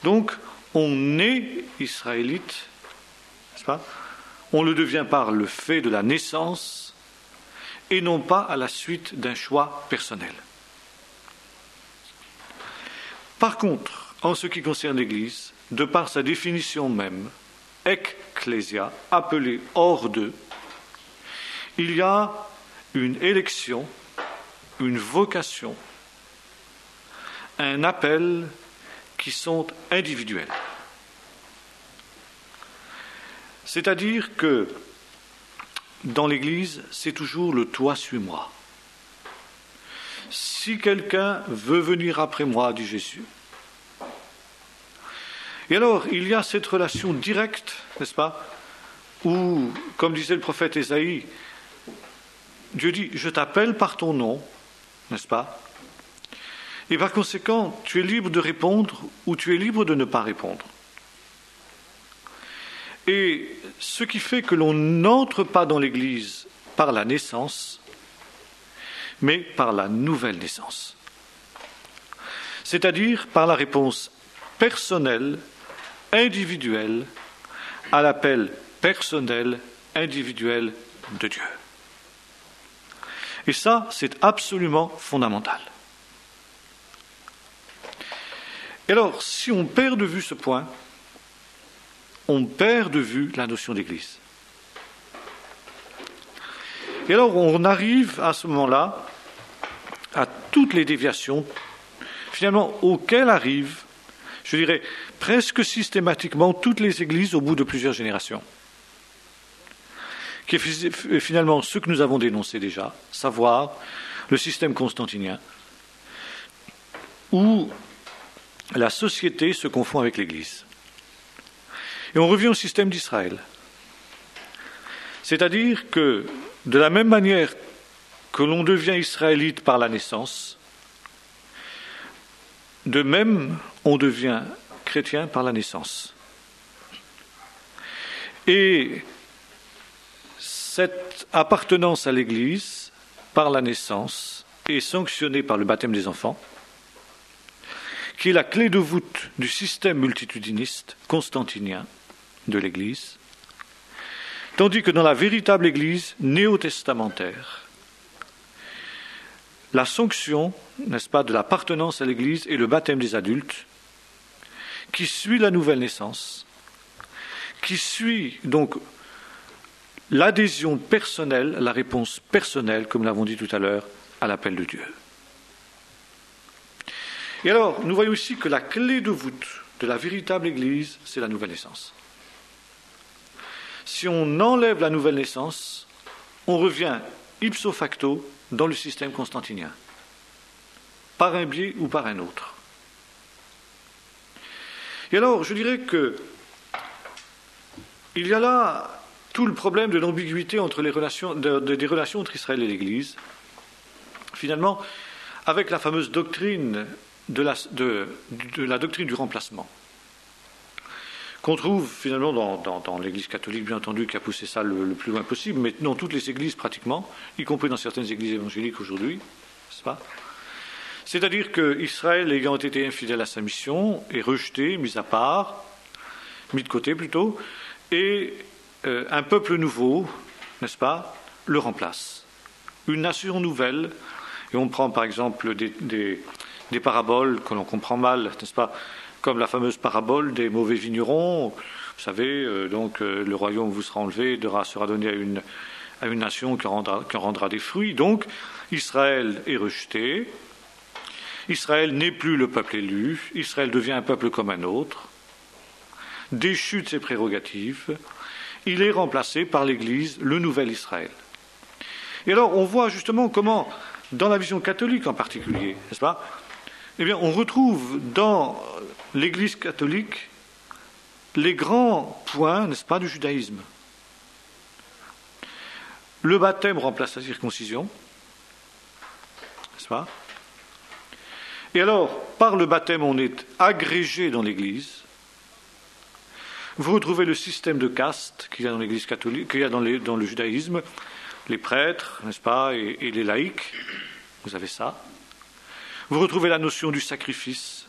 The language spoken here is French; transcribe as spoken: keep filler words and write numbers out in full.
Donc, on est israélite, n'est-ce pas? On le devient par le fait de la naissance et non pas à la suite d'un choix personnel. Par contre, en ce qui concerne l'Église, de par sa définition même, ecclésia, appelée hors d'eux, il y a une élection, une vocation, un appel qui sont individuels. C'est-à-dire que dans l'Église, c'est toujours le « toi suis-moi ». Si quelqu'un veut venir après moi, dit Jésus. Et alors, il y a cette relation directe, n'est-ce pas, où, comme disait le prophète Ésaïe, Dieu dit, je t'appelle par ton nom, n'est-ce pas? Et par conséquent, tu es libre de répondre ou tu es libre de ne pas répondre. Et ce qui fait que l'on n'entre pas dans l'Église par la naissance, mais par la nouvelle naissance. C'est-à-dire par la réponse personnelle, individuelle, à l'appel personnel, individuel de Dieu. Et ça, c'est absolument fondamental. Et alors, si on perd de vue ce point, on perd de vue la notion d'Église. Et alors, on arrive à ce moment-là à toutes les déviations, finalement, auxquelles arrivent, je dirais, presque systématiquement toutes les églises au bout de plusieurs générations. Qui est finalement ce que nous avons dénoncé déjà, savoir le système constantinien, où la société se confond avec l'Église. Et on revient au système d'Israël. C'est-à-dire que, de la même manière que l'on devient israélite par la naissance, de même on devient chrétien par la naissance. Et cette appartenance à l'Église par la naissance est sanctionnée par le baptême des enfants, qui est la clé de voûte du système multitudiniste constantinien de l'Église, tandis que dans la véritable Église néo-testamentaire, la sanction, n'est-ce pas, de l'appartenance à l'Église et le baptême des adultes, qui suit la nouvelle naissance, qui suit donc l'adhésion personnelle, la réponse personnelle, comme nous l'avons dit tout à l'heure, à l'appel de Dieu. Et alors, nous voyons aussi que la clé de voûte de la véritable Église, c'est la nouvelle naissance. Si on enlève la nouvelle naissance, on revient ipso facto dans le système constantinien, par un biais ou par un autre. Et alors, je dirais que il y a là tout le problème de l'ambiguïté entre les relations, de, de, des relations entre Israël et l'Église, finalement, avec la fameuse doctrine de la, de, de la doctrine du remplacement, qu'on trouve finalement dans, dans, dans l'Église catholique, bien entendu, qui a poussé ça le, le plus loin possible, mais dans toutes les églises pratiquement, y compris dans certaines églises évangéliques aujourd'hui, n'est-ce pas? C'est-à-dire qu'Israël, ayant été infidèle à sa mission, est rejeté, mis à part, mis de côté plutôt, et euh, un peuple nouveau, n'est-ce pas, le remplace. Une nation nouvelle, et on prend par exemple des, des, des paraboles que l'on comprend mal, n'est-ce pas, comme la fameuse parabole des mauvais vignerons. Vous savez, euh, donc euh, le royaume vous sera enlevé, sera donné à une, à une nation qui en, rendra, qui en rendra des fruits. Donc, Israël est rejeté. Israël n'est plus le peuple élu. Israël devient un peuple comme un autre, déchu de ses prérogatives. Il est remplacé par l'Église, le nouvel Israël. Et alors, on voit justement comment, dans la vision catholique en particulier, n'est-ce pas, eh bien, on retrouve dans l'Église catholique les grands points, n'est-ce pas, du judaïsme. Le baptême remplace la circoncision, n'est-ce pas? Et alors, par le baptême, on est agrégé dans l'Église. Vous retrouvez le système de caste qu'il y a dans l'Église catholique, qu'il y a dans, les, dans le judaïsme, les prêtres, n'est-ce pas, et, et les laïcs. Vous avez ça. Vous retrouvez la notion du sacrifice,